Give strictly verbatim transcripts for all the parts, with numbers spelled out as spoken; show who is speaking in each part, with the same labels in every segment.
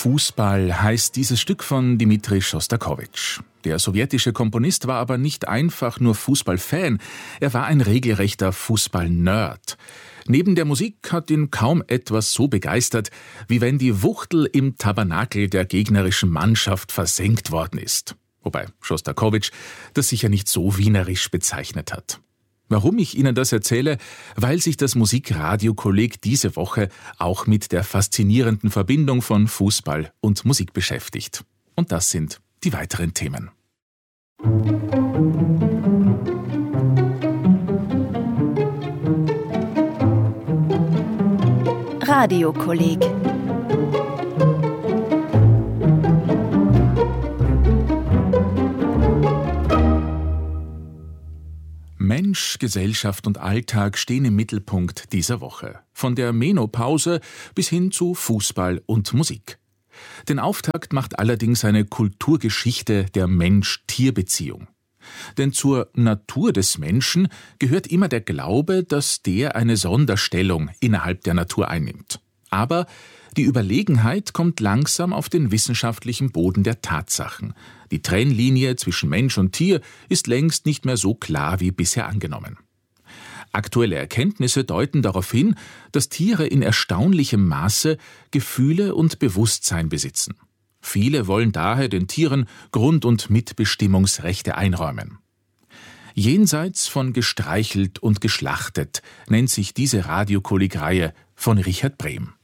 Speaker 1: Fußball heißt dieses Stück von Dmitri Schostakowitsch. Der sowjetische Komponist war aber nicht einfach nur Fußballfan, er war ein regelrechter Fußball-Nerd. Neben der Musik hat ihn kaum etwas so begeistert, wie wenn die Wuchtel im Tabernakel der gegnerischen Mannschaft versenkt worden ist. Wobei Schostakowitsch das sicher nicht so wienerisch bezeichnet hat. Warum ich Ihnen das erzähle? Weil sich das Musikradio-Kolleg diese Woche auch mit der faszinierenden Verbindung von Fußball und Musik beschäftigt. Und das sind die weiteren Themen.
Speaker 2: Radio-Kolleg.
Speaker 1: Mensch, Gesellschaft und Alltag stehen im Mittelpunkt dieser Woche. Von der Menopause bis hin zu Fußball und Musik. Den Auftakt macht allerdings eine Kulturgeschichte der Mensch-Tier-Beziehung. Denn zur Natur des Menschen gehört immer der Glaube, dass der eine Sonderstellung innerhalb der Natur einnimmt. Aber die Überlegenheit kommt langsam auf den wissenschaftlichen Boden der Tatsachen. Die Trennlinie zwischen Mensch und Tier ist längst nicht mehr so klar wie bisher angenommen. Aktuelle Erkenntnisse deuten darauf hin, dass Tiere in erstaunlichem Maße Gefühle und Bewusstsein besitzen. Viele wollen daher den Tieren Grund- und Mitbestimmungsrechte einräumen. Jenseits von gestreichelt und geschlachtet nennt sich diese Radiokolleg-Reihe von Richard Brehm.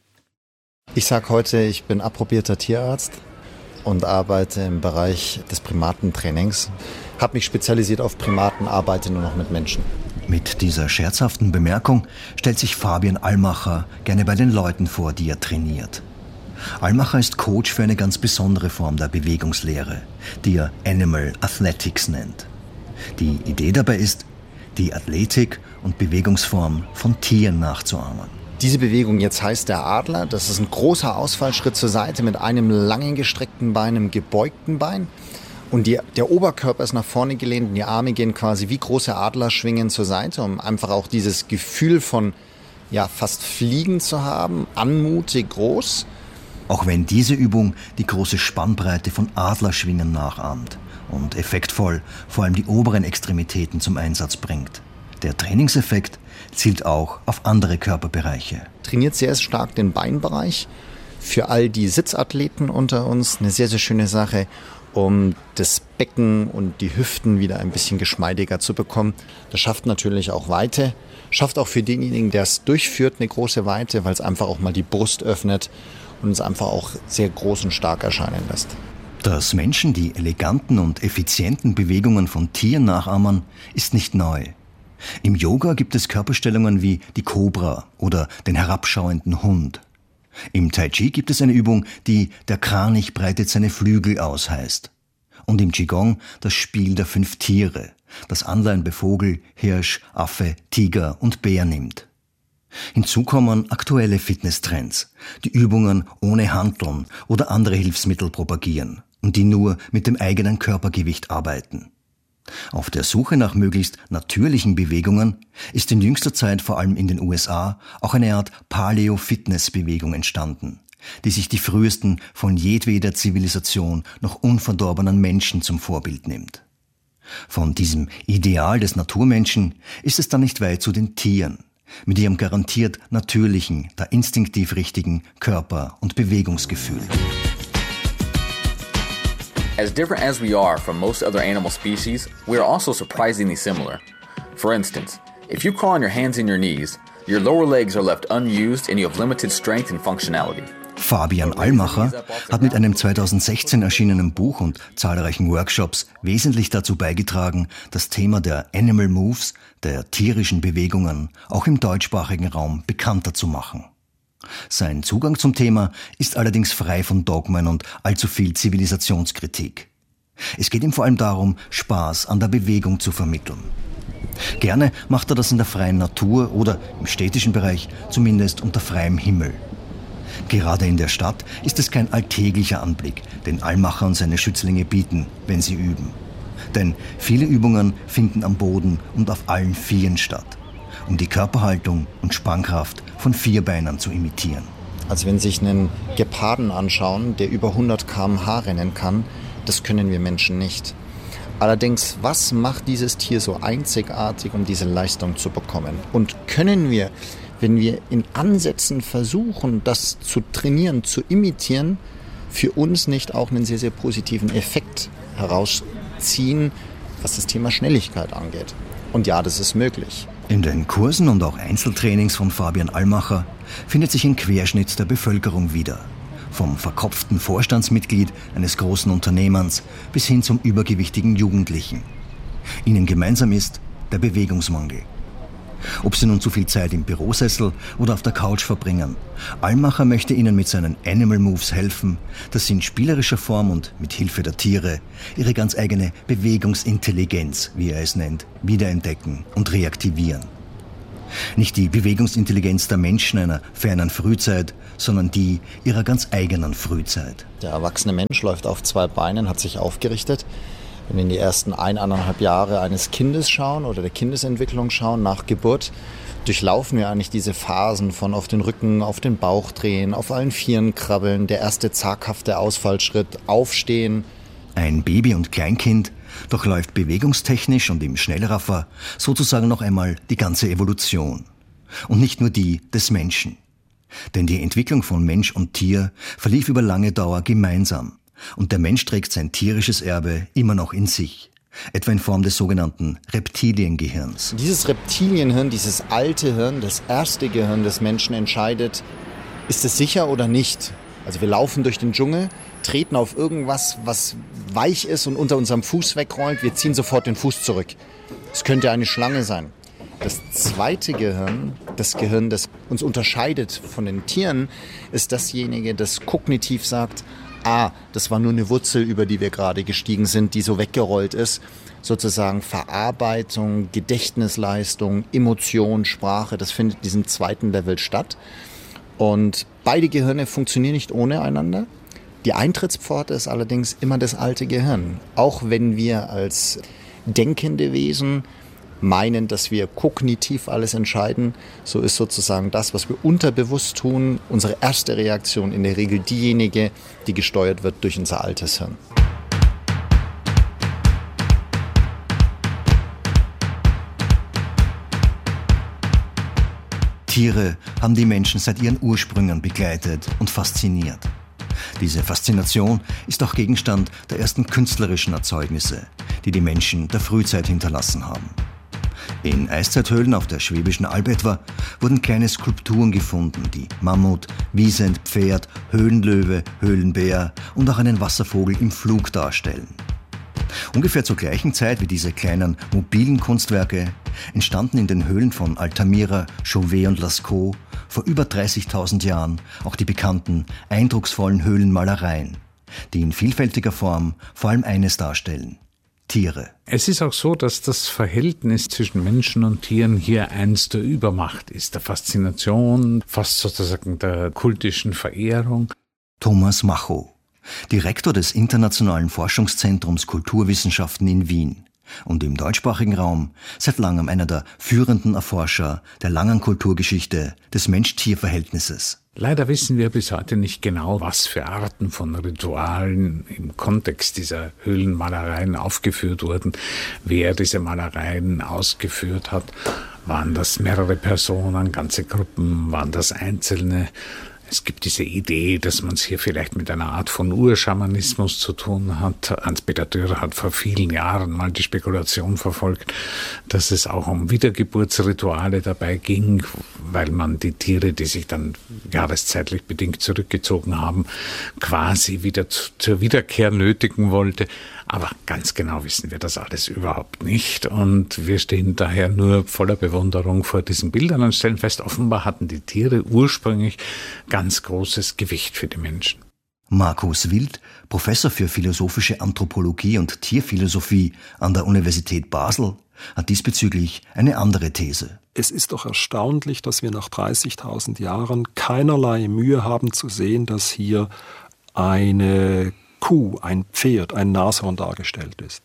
Speaker 3: Ich sage heute, ich bin approbierter Tierarzt und arbeite im Bereich des Primatentrainings. Habe mich spezialisiert auf Primaten, arbeite nur noch mit Menschen.
Speaker 4: Mit dieser scherzhaften Bemerkung stellt sich Fabian Allmacher gerne bei den Leuten vor, die er trainiert. Allmacher ist Coach für eine ganz besondere Form der Bewegungslehre, die er Animal Athletics nennt. Die Idee dabei ist, die Athletik und Bewegungsform von Tieren nachzuahmen.
Speaker 3: Diese Bewegung jetzt heißt der Adler. Das ist ein großer Ausfallschritt zur Seite mit einem langen gestreckten Bein, einem gebeugten Bein. Und die, der Oberkörper ist nach vorne gelehnt und die Arme gehen quasi wie große Adlerschwingen zur Seite, um einfach auch dieses Gefühl von ja, fast Fliegen zu haben, anmutig groß.
Speaker 4: Auch wenn diese Übung die große Spannbreite von Adlerschwingen nachahmt und effektvoll vor allem die oberen Extremitäten zum Einsatz bringt. Der Trainingseffekt zielt auch auf andere Körperbereiche.
Speaker 3: Trainiert sehr stark den Beinbereich. Für all die Sitzathleten unter uns eine sehr, sehr schöne Sache, um das Becken und die Hüften wieder ein bisschen geschmeidiger zu bekommen. Das schafft natürlich auch Weite. Schafft auch für denjenigen, der es durchführt, eine große Weite, weil es einfach auch mal die Brust öffnet und es einfach auch sehr groß und stark erscheinen lässt.
Speaker 4: Dass Menschen die eleganten und effizienten Bewegungen von Tieren nachahmen, ist nicht neu. Im Yoga gibt es Körperstellungen wie die Kobra oder den herabschauenden Hund. Im Tai Chi gibt es eine Übung, die der Kranich breitet seine Flügel aus heißt. Und im Qigong das Spiel der fünf Tiere, das Anleihen bei Vogel, Hirsch, Affe, Tiger und Bär nimmt. Hinzu kommen aktuelle Fitnesstrends, die Übungen ohne Hanteln oder andere Hilfsmittel propagieren und die nur mit dem eigenen Körpergewicht arbeiten. Auf der Suche nach möglichst natürlichen Bewegungen ist in jüngster Zeit vor allem in den U S A auch eine Art Paleo-Fitness-Bewegung entstanden, die sich die frühesten von jedweder Zivilisation noch unverdorbenen Menschen zum Vorbild nimmt. Von diesem Ideal des Naturmenschen ist es dann nicht weit zu den Tieren, mit ihrem garantiert natürlichen, da instinktiv richtigen Körper- und Bewegungsgefühl.
Speaker 5: As different as we are from most other animal species, we are also surprisingly similar. For instance, if you crawl on your hands and your knees, your lower legs are left unused and you have limited strength and functionality.
Speaker 4: Fabian Allmacher hat mit einem zweitausendsechzehn erschienenen Buch und zahlreichen Workshops wesentlich dazu beigetragen, das Thema der Animal Moves, der tierischen Bewegungen, auch im deutschsprachigen Raum bekannter zu machen. Sein Zugang zum Thema ist allerdings frei von Dogmen und allzu viel Zivilisationskritik. Es geht ihm vor allem darum, Spaß an der Bewegung zu vermitteln. Gerne macht er das in der freien Natur oder im städtischen Bereich, zumindest unter freiem Himmel. Gerade in der Stadt ist es kein alltäglicher Anblick, den Allmacher und seine Schützlinge bieten, wenn sie üben. Denn viele Übungen finden am Boden und auf allen Vieren statt, um die Körperhaltung und Spannkraft von Vierbeinern zu imitieren.
Speaker 3: Also wenn Sie sich einen Geparden anschauen, der über hundert Kilometer pro Stunde rennen kann, das können wir Menschen nicht. Allerdings, was macht dieses Tier so einzigartig, um diese Leistung zu bekommen? Und können wir, wenn wir in Ansätzen versuchen, das zu trainieren, zu imitieren, für uns nicht auch einen sehr, sehr positiven Effekt herausziehen, was das Thema Schnelligkeit angeht? Und ja, das ist möglich.
Speaker 4: In den Kursen und auch Einzeltrainings von Fabian Allmacher findet sich ein Querschnitt der Bevölkerung wieder. Vom verkopften Vorstandsmitglied eines großen Unternehmens bis hin zum übergewichtigen Jugendlichen. Ihnen gemeinsam ist der Bewegungsmangel. Ob sie nun zu viel Zeit im Bürosessel oder auf der Couch verbringen, Allmacher möchte ihnen mit seinen Animal Moves helfen, dass sie in spielerischer Form und mit Hilfe der Tiere ihre ganz eigene Bewegungsintelligenz, wie er es nennt, wiederentdecken und reaktivieren. Nicht die Bewegungsintelligenz der Menschen einer fernen Frühzeit, sondern die ihrer ganz eigenen Frühzeit.
Speaker 3: Der erwachsene Mensch läuft auf zwei Beinen, hat sich aufgerichtet. Wenn wir in die ersten eineinhalb Jahre eines Kindes schauen oder der Kindesentwicklung schauen, nach Geburt, durchlaufen wir eigentlich diese Phasen von auf den Rücken, auf den Bauch drehen, auf allen Vieren krabbeln, der erste zaghafte Ausfallschritt, aufstehen.
Speaker 4: Ein Baby und Kleinkind durchläuft bewegungstechnisch und im Schnellraffer sozusagen noch einmal die ganze Evolution. Und nicht nur die des Menschen. Denn die Entwicklung von Mensch und Tier verlief über lange Dauer gemeinsam. Und der Mensch trägt sein tierisches Erbe immer noch in sich. Etwa in Form des sogenannten Reptiliengehirns.
Speaker 3: Dieses Reptilienhirn, dieses alte Hirn, das erste Gehirn des Menschen entscheidet, ist es sicher oder nicht. Also wir laufen durch den Dschungel, treten auf irgendwas, was weich ist und unter unserem Fuß wegrollt. Wir ziehen sofort den Fuß zurück. Es könnte eine Schlange sein. Das zweite Gehirn, das Gehirn, das uns unterscheidet von den Tieren, ist dasjenige, das kognitiv sagt, ah, das war nur eine Wurzel, über die wir gerade gestiegen sind, die so weggerollt ist. Sozusagen Verarbeitung, Gedächtnisleistung, Emotion, Sprache, das findet in diesem zweiten Level statt. Und beide Gehirne funktionieren nicht ohne einander. Die Eintrittspforte ist allerdings immer das alte Gehirn. Auch wenn wir als denkende Wesen meinen, dass wir kognitiv alles entscheiden, so ist sozusagen das, was wir unterbewusst tun, unsere erste Reaktion in der Regel diejenige, die gesteuert wird durch unser altes Hirn.
Speaker 4: Tiere haben die Menschen seit ihren Ursprüngen begleitet und fasziniert. Diese Faszination ist auch Gegenstand der ersten künstlerischen Erzeugnisse, die die Menschen der Frühzeit hinterlassen haben. In Eiszeithöhlen auf der Schwäbischen Alb etwa wurden kleine Skulpturen gefunden, die Mammut, Wiesent, Pferd, Höhlenlöwe, Höhlenbär und auch einen Wasservogel im Flug darstellen. Ungefähr zur gleichen Zeit wie diese kleinen mobilen Kunstwerke entstanden in den Höhlen von Altamira, Chauvet und Lascaux vor über dreißigtausend Jahren auch die bekannten, eindrucksvollen Höhlenmalereien, die in vielfältiger Form vor allem eines darstellen: Tiere.
Speaker 6: Es ist auch so, dass das Verhältnis zwischen Menschen und Tieren hier eins der Übermacht ist, der Faszination, fast sozusagen der kultischen Verehrung.
Speaker 4: Thomas Macho, Direktor des Internationalen Forschungszentrums Kulturwissenschaften in Wien und im deutschsprachigen Raum seit langem einer der führenden Erforscher der langen Kulturgeschichte des Mensch-Tier-Verhältnisses.
Speaker 6: Leider wissen wir bis heute nicht genau, was für Arten von Ritualen im Kontext dieser Höhlenmalereien aufgeführt wurden, wer diese Malereien ausgeführt hat. Waren das mehrere Personen, ganze Gruppen, waren das Einzelne? Es gibt diese Idee, dass man es hier vielleicht mit einer Art von Urschamanismus zu tun hat. Hans-Peter Dürr hat vor vielen Jahren mal die Spekulation verfolgt, dass es auch um Wiedergeburtsrituale dabei ging, weil man die Tiere, die sich dann jahreszeitlich bedingt zurückgezogen haben, quasi wieder zu, zur Wiederkehr nötigen wollte. Aber ganz genau wissen wir das alles überhaupt nicht. Und wir stehen daher nur voller Bewunderung vor diesen Bildern und stellen fest, offenbar hatten die Tiere ursprünglich ganz großes Gewicht für die Menschen.
Speaker 4: Markus Wild, Professor für philosophische Anthropologie und Tierphilosophie an der Universität Basel, hat diesbezüglich eine andere These.
Speaker 7: Es ist doch erstaunlich, dass wir nach dreißigtausend Jahren keinerlei Mühe haben zu sehen, dass hier eine Kuh, ein Pferd, ein Nashorn dargestellt ist.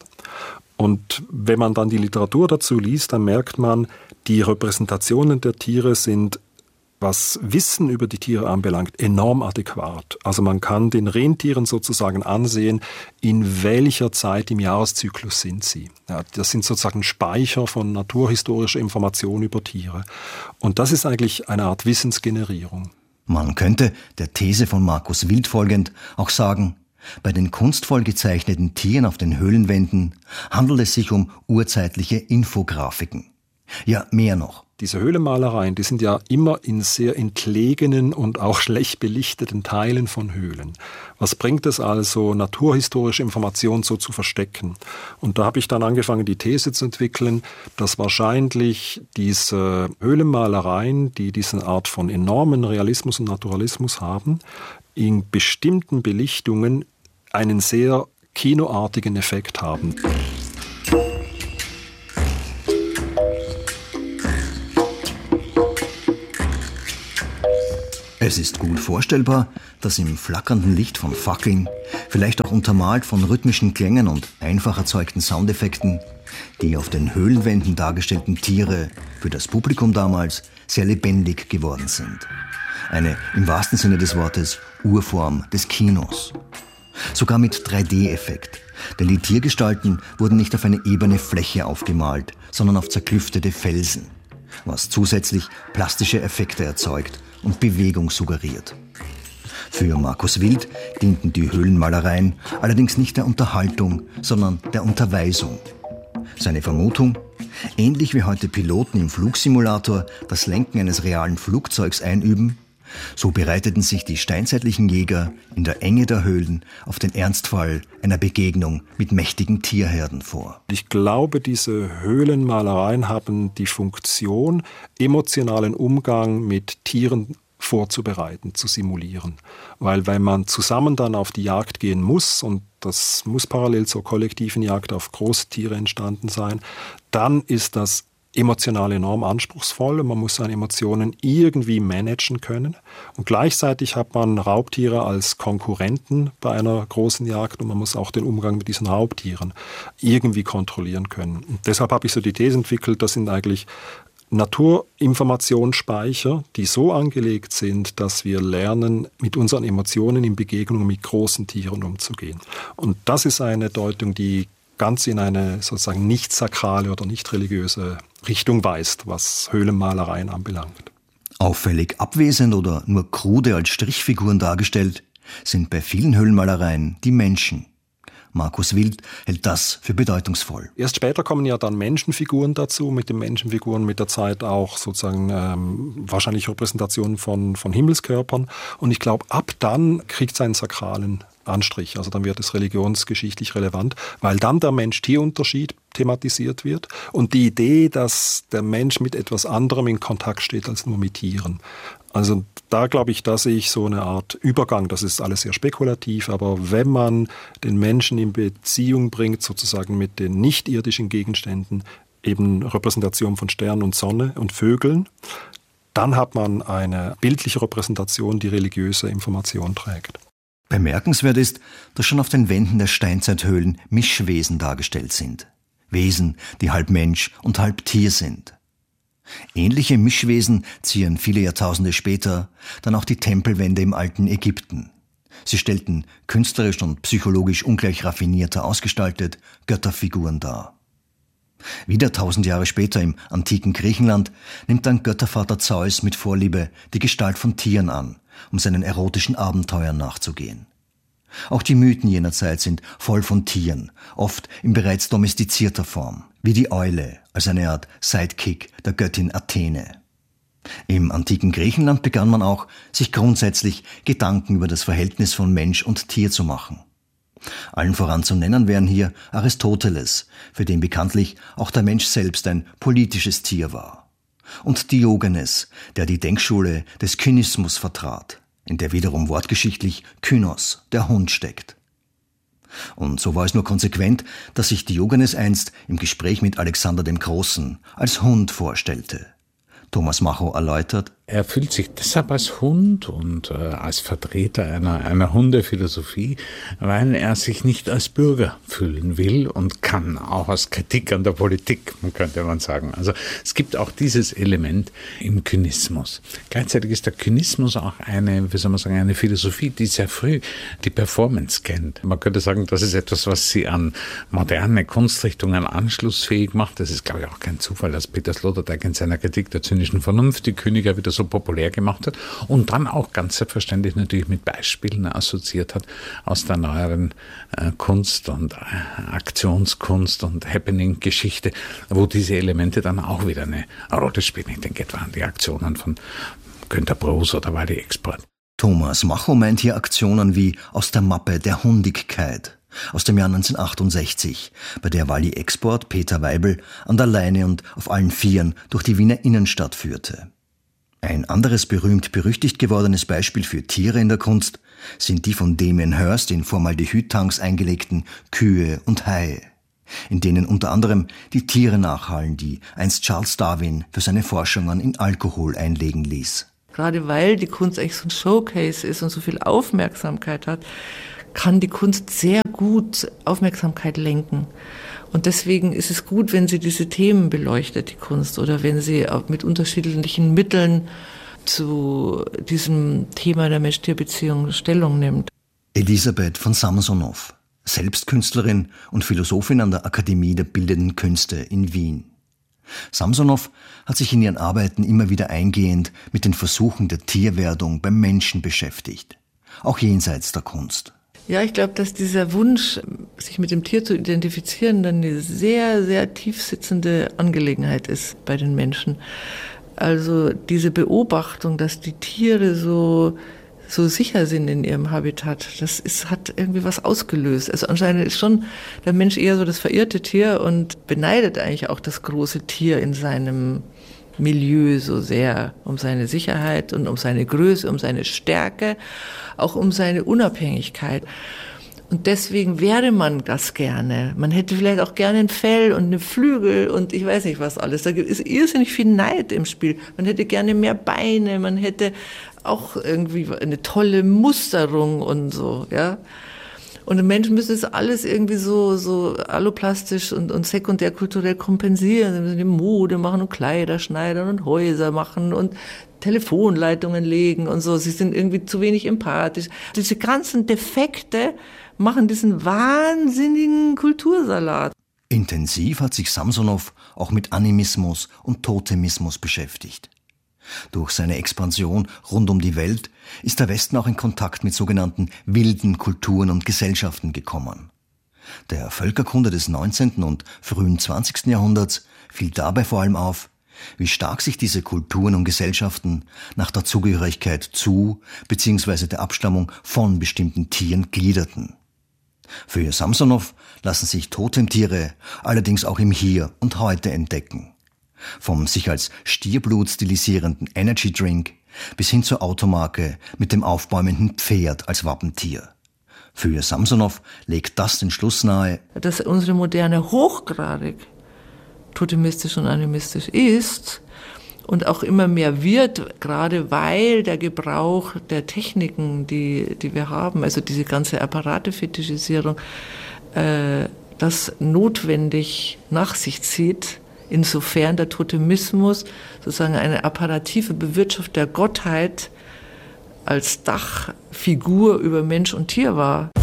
Speaker 7: Und wenn man dann die Literatur dazu liest, dann merkt man, die Repräsentationen der Tiere sind was Wissen über die Tiere anbelangt, enorm adäquat. Also man kann den Rentieren sozusagen ansehen, in welcher Zeit im Jahreszyklus sind sie. Ja, das sind sozusagen Speicher von naturhistorischer Information über Tiere. Und das ist eigentlich eine Art Wissensgenerierung.
Speaker 4: Man könnte, der These von Markus Wild folgend, auch sagen, bei den kunstvoll gezeichneten Tieren auf den Höhlenwänden handelt es sich um urzeitliche Infografiken. Ja, mehr noch.
Speaker 7: Diese Höhlenmalereien, die sind ja immer in sehr entlegenen und auch schlecht belichteten Teilen von Höhlen. Was bringt es also, naturhistorische Informationen so zu verstecken? Und da habe ich dann angefangen, die These zu entwickeln, dass wahrscheinlich diese Höhlenmalereien, die diese Art von enormen Realismus und Naturalismus haben, in bestimmten Belichtungen einen sehr kinoartigen Effekt haben.
Speaker 4: Es ist gut vorstellbar, dass im flackernden Licht von Fackeln, vielleicht auch untermalt von rhythmischen Klängen und einfach erzeugten Soundeffekten, die auf den Höhlenwänden dargestellten Tiere für das Publikum damals sehr lebendig geworden sind. Eine im wahrsten Sinne des Wortes Urform des Kinos. Sogar mit drei D-Effekt, denn die Tiergestalten wurden nicht auf eine ebene Fläche aufgemalt, sondern auf zerklüftete Felsen, was zusätzlich plastische Effekte erzeugt und Bewegung suggeriert. Für Markus Wild dienten die Höhlenmalereien allerdings nicht der Unterhaltung, sondern der Unterweisung. Seine Vermutung? Ähnlich wie heute Piloten im Flugsimulator das Lenken eines realen Flugzeugs einüben, so bereiteten sich die steinzeitlichen Jäger in der Enge der Höhlen auf den Ernstfall einer Begegnung mit mächtigen Tierherden vor.
Speaker 7: Ich glaube, diese Höhlenmalereien haben die Funktion, emotionalen Umgang mit Tieren vorzubereiten, zu simulieren. Weil wenn man zusammen dann auf die Jagd gehen muss, und das muss parallel zur kollektiven Jagd auf große Tiere entstanden sein, dann ist das emotional enorm anspruchsvoll und man muss seine Emotionen irgendwie managen können. Und gleichzeitig hat man Raubtiere als Konkurrenten bei einer großen Jagd und man muss auch den Umgang mit diesen Raubtieren irgendwie kontrollieren können. Und deshalb habe ich so die These entwickelt, das sind eigentlich Naturinformationsspeicher, die so angelegt sind, dass wir lernen, mit unseren Emotionen in Begegnung mit großen Tieren umzugehen. Und das ist eine Deutung, die ganz in eine sozusagen nicht sakrale oder nicht religiöse Richtung weist, was Höhlenmalereien anbelangt.
Speaker 4: Auffällig abwesend oder nur krude als Strichfiguren dargestellt sind bei vielen Höhlenmalereien die Menschen. Markus Wild hält das für bedeutungsvoll.
Speaker 7: Erst später kommen ja dann Menschenfiguren dazu, mit den Menschenfiguren mit der Zeit auch sozusagen ähm, wahrscheinlich Repräsentationen von, von Himmelskörpern. Und ich glaube, ab dann kriegt es einen sakralen Anstrich. Also dann wird es religionsgeschichtlich relevant, weil dann der Mensch-Tier-Unterschied thematisiert wird und die Idee, dass der Mensch mit etwas anderem in Kontakt steht als nur mit Tieren. Also da glaube ich, da sehe ich so eine Art Übergang. Das ist alles sehr spekulativ, aber wenn man den Menschen in Beziehung bringt, sozusagen mit den nicht-irdischen Gegenständen, eben Repräsentation von Sternen und Sonne und Vögeln, dann hat man eine bildliche Repräsentation, die religiöse Information trägt.
Speaker 4: Bemerkenswert ist, dass schon auf den Wänden der Steinzeithöhlen Mischwesen dargestellt sind. Wesen, die halb Mensch und halb Tier sind. Ähnliche Mischwesen zieren viele Jahrtausende später dann auch die Tempelwände im alten Ägypten. Sie stellten künstlerisch und psychologisch ungleich raffinierter ausgestaltet Götterfiguren dar. Wieder tausend Jahre später im antiken Griechenland nimmt dann Göttervater Zeus mit Vorliebe die Gestalt von Tieren an, um seinen erotischen Abenteuern nachzugehen. Auch die Mythen jener Zeit sind voll von Tieren, oft in bereits domestizierter Form, wie die Eule als eine Art Sidekick der Göttin Athene. Im antiken Griechenland begann man auch, sich grundsätzlich Gedanken über das Verhältnis von Mensch und Tier zu machen. Allen voran zu nennen wären hier Aristoteles, für den bekanntlich auch der Mensch selbst ein politisches Tier war. Und Diogenes, der die Denkschule des Kynismus vertrat, in der wiederum wortgeschichtlich Kynos, der Hund, steckt. Und so war es nur konsequent, dass sich Diogenes einst im Gespräch mit Alexander dem Großen als Hund vorstellte. Thomas Macho erläutert:
Speaker 6: Er fühlt sich deshalb als Hund und äh, als Vertreter einer, einer Hundephilosophie, weil er sich nicht als Bürger fühlen will und kann, auch als Kritik an der Politik, könnte man sagen. Also es gibt auch dieses Element im Kynismus. Gleichzeitig ist der Kynismus auch eine, wie soll man sagen, eine Philosophie, die sehr früh die Performance kennt. Man könnte sagen, das ist etwas, was sie an moderne Kunstrichtungen anschlussfähig macht. Das ist, glaube ich, auch kein Zufall, dass Peter Sloterdijk in seiner Kritik der zynischen Vernunft die Könige wieder so populär gemacht hat und dann auch ganz selbstverständlich natürlich mit Beispielen assoziiert hat aus der neueren äh, Kunst und äh, Aktionskunst und Happening-Geschichte, wo diese Elemente dann auch wieder eine Rolle spielen. Ich denke etwa an die Aktionen von Günter Broos oder Wally Export.
Speaker 4: Thomas Macho meint hier Aktionen wie aus der Mappe der Hundigkeit aus dem Jahr neunzehnhundertachtundsechzig, bei der Wally Export Peter Weibel an der Leine und auf allen Vieren durch die Wiener Innenstadt führte. Ein anderes berühmt-berüchtigt gewordenes Beispiel für Tiere in der Kunst sind die von Damien Hirst in Formaldehyd-Tanks eingelegten Kühe und Haie, in denen unter anderem die Tiere nachhallen, die einst Charles Darwin für seine Forschungen in Alkohol einlegen ließ.
Speaker 8: Gerade weil die Kunst eigentlich so ein Showcase ist und so viel Aufmerksamkeit hat, kann die Kunst sehr gut Aufmerksamkeit lenken. Und deswegen ist es gut, wenn sie diese Themen beleuchtet, die Kunst, oder wenn sie auch mit unterschiedlichen Mitteln zu diesem Thema der Mensch-Tier-Beziehung Stellung nimmt.
Speaker 4: Elisabeth von Samsonow, selbst Künstlerin und Philosophin an der Akademie der Bildenden Künste in Wien. Samsonow hat sich in ihren Arbeiten immer wieder eingehend mit den Versuchen der Tierwerdung beim Menschen beschäftigt, auch jenseits der Kunst.
Speaker 8: Ja, ich glaube, dass dieser Wunsch, sich mit dem Tier zu identifizieren, dann eine sehr, sehr tiefsitzende Angelegenheit ist bei den Menschen. Also diese Beobachtung, dass die Tiere so, so sicher sind in ihrem Habitat, das ist, hat irgendwie was ausgelöst. Also anscheinend ist schon der Mensch eher so das verirrte Tier und beneidet eigentlich auch das große Tier in seinem Milieu so sehr, um seine Sicherheit und um seine Größe, um seine Stärke, auch um seine Unabhängigkeit. Und deswegen wäre man das gerne. Man hätte vielleicht auch gerne ein Fell und eine Flügel und ich weiß nicht was alles. Da ist irrsinnig viel Neid im Spiel. Man hätte gerne mehr Beine, man hätte auch irgendwie eine tolle Musterung und so, ja. Und die Menschen müssen das alles irgendwie so, so alloplastisch und, und sekundärkulturell kompensieren. Sie müssen die Mode machen und Kleider schneidern und Häuser machen und Telefonleitungen legen und so. Sie sind irgendwie zu wenig empathisch. Diese ganzen Defekte machen diesen wahnsinnigen Kultursalat.
Speaker 4: Intensiv hat sich Samsonow auch mit Animismus und Totemismus beschäftigt. Durch seine Expansion rund um die Welt ist der Westen auch in Kontakt mit sogenannten wilden Kulturen und Gesellschaften gekommen. Der Völkerkunde des neunzehnten und frühen zwanzigsten Jahrhunderts fiel dabei vor allem auf, wie stark sich diese Kulturen und Gesellschaften nach der Zugehörigkeit zu bzw. der Abstammung von bestimmten Tieren gliederten. Für Samsonow lassen sich Totemtiere allerdings auch im Hier und Heute entdecken. Vom sich als Stierblut stilisierenden Energy Drink bis hin zur Automarke mit dem aufbäumenden Pferd als Wappentier. Für Samsonow legt das den Schluss nahe,
Speaker 8: dass unsere Moderne hochgradig totemistisch und animistisch ist und auch immer mehr wird, gerade weil der Gebrauch der Techniken, die, die wir haben, also diese ganze Apparatefetischisierung, äh, das notwendig nach sich zieht, insofern der Totemismus sozusagen eine apparative Bewirtschaftung der Gottheit als Dachfigur über Mensch und Tier war.